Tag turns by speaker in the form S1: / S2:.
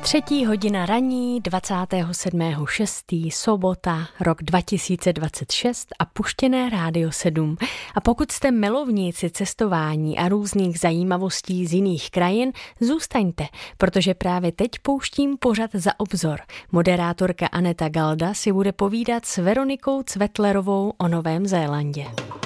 S1: 3. hodina raní 27.6. sobota, rok 2026 a puštěné Rádio 7. A pokud jste milovníci cestování a různých zajímavostí z jiných krajin, zůstaňte, protože právě teď pouštím pořad Za obzor. Moderátorka Aneta Galda si bude povídat s Veronikou Cvetlerovou o Novém Zélandě.